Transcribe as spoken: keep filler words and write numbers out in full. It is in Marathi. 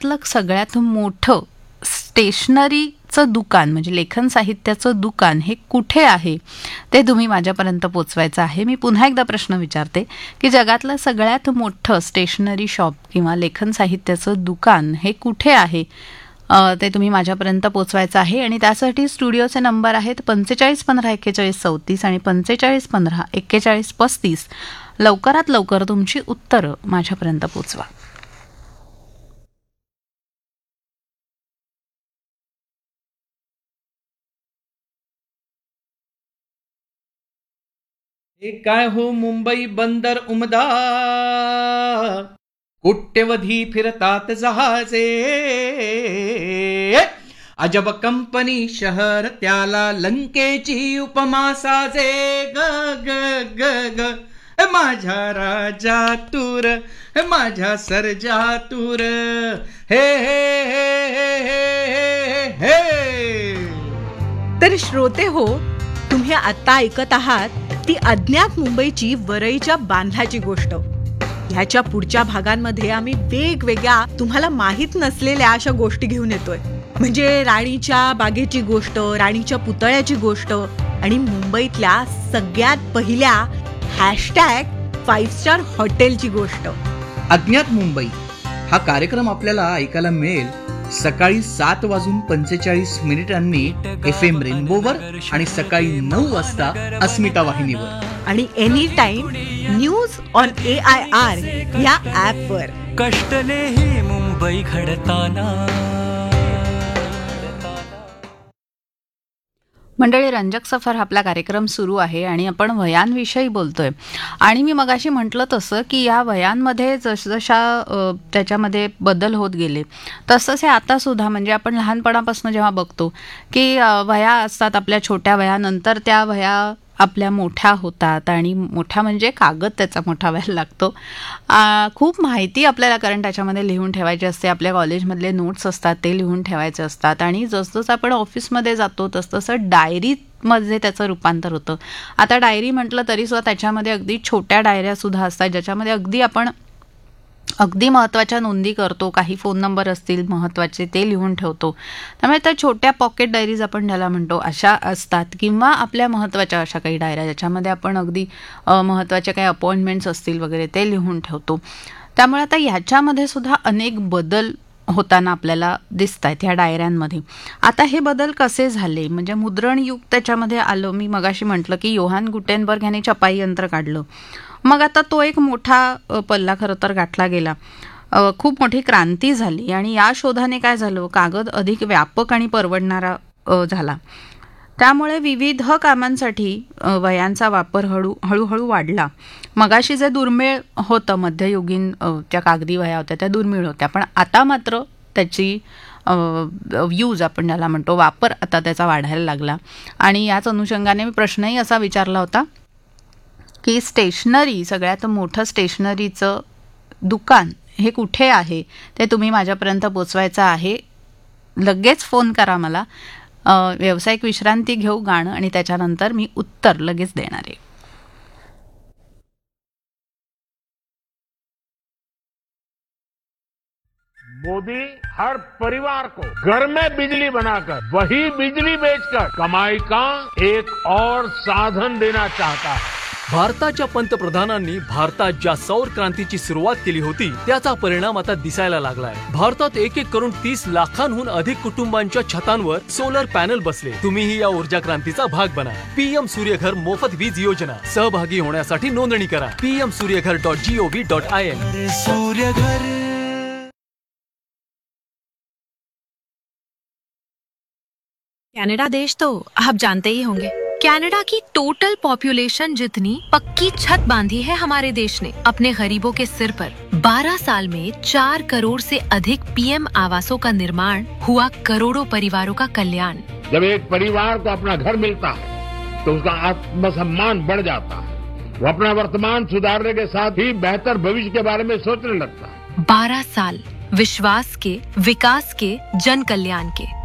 जगातलं सगळ्यात मोठं स्टेशनरीचं दुकान म्हणजे लेखन साहित्याचं दुकान हे कुठे आहे ते तुम्ही माझ्यापर्यंत पोचवायचं आहे. मी पुन्हा एकदा प्रश्न विचारते की जगातलं सगळ्यात मोठं स्टेशनरी शॉप किंवा लेखन साहित्याचं दुकान हे कुठे आहे ते तुम्ही माझ्यापर्यंत पोचवायचं आहे. आणि त्यासाठी स्टुडिओचे नंबर आहेत पंचेचाळीस पंधरा एक्केचाळीस चौतीस आणि पंचेचाळीस पंधरा एक्केचाळीस पस्तीस. लवकरात लवकर तुमची उत्तरं माझ्यापर्यंत पोचवा. काय हो मुंबई बंदर उमदा, कोट्यवधी फिरतात जहाजे, अजब कंपनी शहर त्याला लंकेची उपमा साजे. ग ग ग ग माझ्या राजा तूर, माझ्या सर्जा तूर, हे हे हे हे हे हे. तर श्रोते हो, तुम्ही आता ऐकत आहात ती अज्ञात मुंबईची वरईच्या बांधल्याची गोष्ट. ह्याच्या पुढच्या भागांमध्ये आम्ही वेगवेगळ्या तुम्हाला माहीत नसलेल्या अशा गोष्टी घेऊन येतोय. म्हणजे राणीच्या बागेची गोष्ट, राणीच्या पुतळ्याची गोष्ट आणि मुंबईतल्या सगळ्यात पहिल्या हॅशटॅग फाईव्ह स्टार हॉटेलची गोष्ट. अज्ञात मुंबई हा कार्यक्रम आपल्याला ऐकायला मिळेल सकाळी सात वाजून पंचेचाळीस मिनिटांनी एफ एम रेनबोवर आणि सकाळी नऊ वाजता अस्मिता वाहिनीवर आणि any time news on A I R या ऍप वर. कष्टले ही मुंबई घडताना. मंडळी, रंजक सफर आपला कार्यक्रम सुरू आहे आणि आपण वयांविषयी बोलतोय. आणि मी मगाशी म्हटलं तसं की या वयांमध्ये जसजशा त्याच्यामध्ये बदल होत गेले तसंच हे आता सुद्धा म्हणजे आपण लहानपणापासून जेव्हा बघतो की वया असतात आपल्या छोट्या वयानंतर त्या वया आपल्या मोठ्या होतात आणि मोठ्या म्हणजे कागद त्याचा मोठा व्हायला लागतो. खूप माहिती आपल्याला कारण त्याच्यामध्ये लिहून ठेवायची असते. आपल्या कॉलेजमधले नोट्स असतात ते लिहून ठेवायचे असतात आणि जसजसं आपण ऑफिसमध्ये जातो तसतसं डायरीमध्ये त्याचं रूपांतर होतं. आता डायरी म्हटलं तरी सुद्धा त्याच्यामध्ये अगदी छोट्या डायऱ्यासुद्धा असतात ज्याच्यामध्ये अगदी आपण अगदी महत्त्वाच्या नोंदी करतो. काही फोन नंबर असतील महत्त्वाचे ते लिहून ठेवतो. त्यामुळे त्या छोट्या पॉकेट डायरीज आपण ज्याला म्हणतो अशा असतात किंवा आपल्या महत्त्वाच्या अशा काही डायऱ्या ज्याच्यामध्ये आपण अगदी महत्त्वाच्या काही अपॉइंटमेंट्स असतील वगैरे ते लिहून ठेवतो. त्यामुळे आता ह्याच्यामध्ये सुद्धा अनेक बदल होताना आपल्याला दिसत आहेत ह्या डायऱ्यांमध्ये. आता हे बदल कसे झाले म्हणजे मुद्रण युग त्याच्यामध्ये आलं. मी मगाशी म्हटलं की योहान गुटेनबर्ग यांनी छपाई यंत्र काढलं. मग आता तो एक मोठा पल्ला खरं तर गाठला गेला. खूप मोठी क्रांती झाली आणि या शोधाने काय झालं, कागद अधिक व्यापक आणि परवडणारा झाला. त्यामुळे विविध कामांसाठी वयांचा वापर हळू हळूहळू वाढला. मगाशी जे दुर्मिळ होतं मध्ययुगीन त्या कागदी वह्या होत्या त्या दुर्मिळ होत्या, पण आता मात्र त्याची यूज आपण ज्याला म्हणतो वापर आता त्याचा वाढायला लागला. आणि याच अनुषंगाने मी प्रश्नही असा विचारला होता की स्टेशनरी सगळ्यात मोठं स्टेशनरीचं दुकान हे कुठे आहे ते तुम्ही माझ्यापर्यंत पोचवायचं आहे. लगेच फोन करा मला. व्यावसायिक विश्रांती घेऊ, गाणं आणि त्याच्यानंतर मी उत्तर लगेच देणार आहे. मोदी हर परिवार को घर में बिजली बनाकर वही बिजली बेचकर कमाई का एक और साधन देना चाहता है. भारताच्या पंतप्रधानांनी भारतात ज्या सौर क्रांतीची सुरुवात केली होती त्याचा परिणाम आता दिसायला लागलाय. भारतात एक एक करून तीस लाखांहून अधिक कुटुंबांच्या छतांवर सोलर पॅनल बसले. तुम्हीही या ऊर्जा क्रांतीचा भाग बना. पीएम सूर्यघर मोफत वीज योजना. सहभागी होण्यासाठी नोंदणी करा PM Surya Ghar dot G O V dot I N. Surya Ghar. Canada देश तो आप जानते ही होंगे. कनाडा की टोटल पॉपुलेशन जितनी पक्की छत बांधी है हमारे देश ने अपने गरीबों के सिर पर. बारह साल में चार करोड़ से अधिक पीएम आवासों का निर्माण हुआ. करोड़ों परिवारों का कल्याण. जब एक परिवार को अपना घर मिलता है तो उसका आत्मसम्मान बढ़ जाता है. वो अपना वर्तमान सुधारने के साथ ही बेहतर भविष्य के बारे में सोचने लगता है. बारह साल विश्वास के, विकास के, जन कल्याण के.